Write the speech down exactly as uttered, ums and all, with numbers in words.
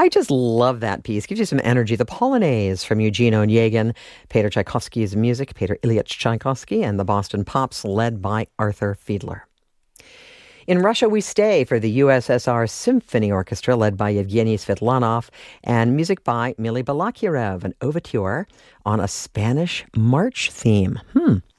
I just love that piece. Gives you some energy. The Polonaise from Eugene Onegin, Peter Tchaikovsky's music, Peter Ilyich Tchaikovsky, and the Boston Pops, led by Arthur Fiedler. In Russia We Stay for the U S S R Symphony Orchestra, led by Yevgeny Svetlanov, and music by Mily Balakirev, an overture on a Spanish march theme. Hmm.